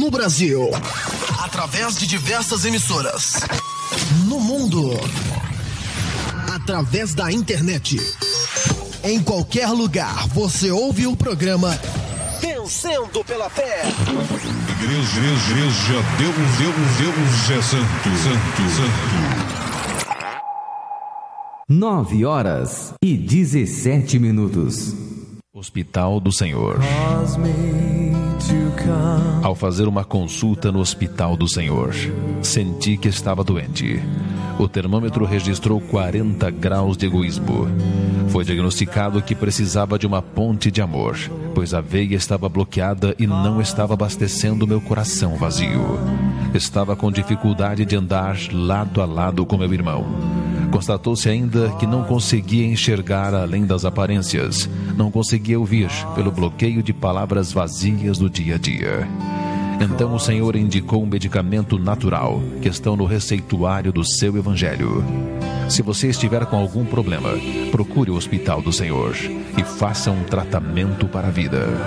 no Brasil, através de diversas emissoras. No mundo, através da internet. Em qualquer lugar, você ouve o programa Vencendo pela Fé. Igreja, Deus é santo. 9h17. Hospital do Senhor. Ao fazer uma consulta no Hospital do Senhor, senti que estava doente. O termômetro registrou 40 graus de egoísmo. Foi diagnosticado que precisava de uma ponte de amor, pois a veia estava bloqueada e não estava abastecendo meu coração vazio. Estava com dificuldade de andar lado a lado com meu irmão. Constatou-se ainda que não conseguia enxergar além das aparências, não conseguia ouvir pelo bloqueio de palavras vazias do dia a dia. Então o Senhor indicou um medicamento natural que está no receituário do seu Evangelho. Se você estiver com algum problema, procure o Hospital do Senhor e faça um tratamento para a vida.